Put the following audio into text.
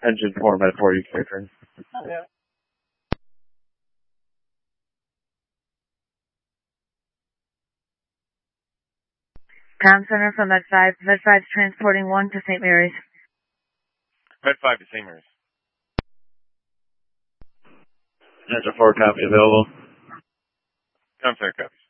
Engine 4, Med 4, you can return. Yeah. Com Center from Med 5. Med 5's transporting 1 to St. Mary's. Med 5 to St. Mary's. Engine 4, copy, available. Com Center, copy.